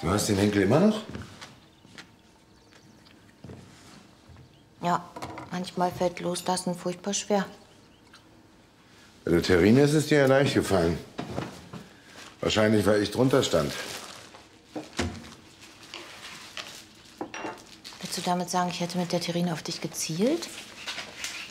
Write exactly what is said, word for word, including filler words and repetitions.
Du hast den Henkel immer noch? Ja, manchmal fällt Loslassen furchtbar schwer. Bei der Terrine ist es dir ja leicht gefallen. Wahrscheinlich, weil ich drunter stand. Willst du damit sagen, ich hätte mit der Terrine auf dich gezielt?